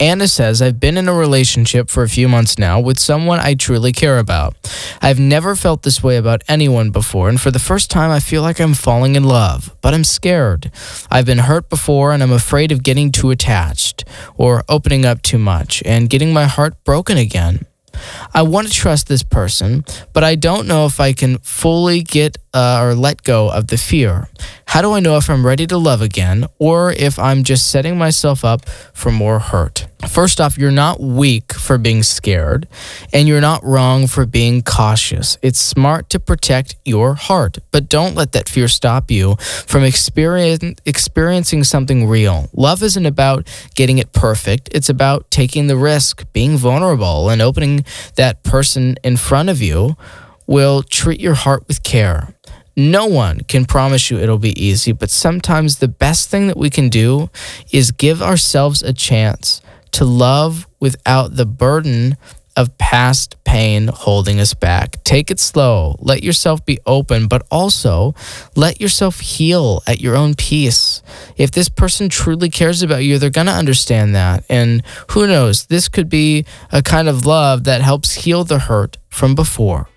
Anna says, I've been in a relationship for a few months now with someone I truly care about. I've never felt this way about anyone before, and for the first time I feel like I'm falling in love, but I'm scared. I've been hurt before, and I'm afraid of getting too attached or opening up too much and getting my heart broken again. I want to trust this person, but I don't know if I can fully get or let go of the fear. How do I know if I'm ready to love again or if I'm just setting myself up for more hurt? First off, you're not weak for being scared, and you're not wrong for being cautious. It's smart to protect your heart, but don't let that fear stop you from experiencing something real. Love isn't about getting it perfect. It's about taking the risk, being vulnerable, and opening that person in front of you will treat your heart with care. No one can promise you it'll be easy, but sometimes the best thing that we can do is give ourselves a chance to love without the burden of past pain holding us back. Take it slow. Let yourself be open, but also let yourself heal at your own pace. If this person truly cares about you, they're going to understand that. And who knows, this could be a kind of love that helps heal the hurt from before.